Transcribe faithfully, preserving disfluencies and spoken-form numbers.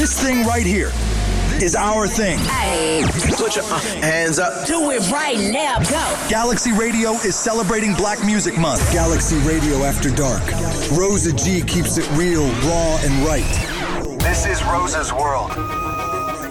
This thing right here is our thing. Hey, put your uh, hands up. Do it right now, go. Galaxy Radio is celebrating Black Music Month. Galaxy Radio After Dark. Rosa G keeps it real, raw, and right. This is Rosa's world.